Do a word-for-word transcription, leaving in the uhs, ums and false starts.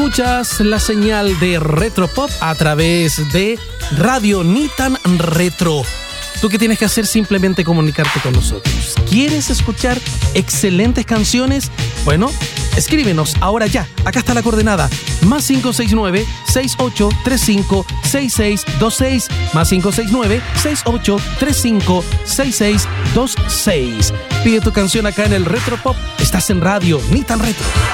Escuchas la señal de Retropop a través de Radio Nitan Retro. ¿Tú qué tienes que hacer? Simplemente comunicarte con nosotros. ¿Quieres escuchar excelentes canciones? Bueno, escríbenos ahora ya. Acá está la coordenada. Más cinco seis nueve, seis ocho tres cinco, seis seis dos seis. Más cinco seis nueve, seis ocho tres cinco, seis seis dos seis. Pide tu canción acá en el Retropop. Estás en Radio Nitan Retro.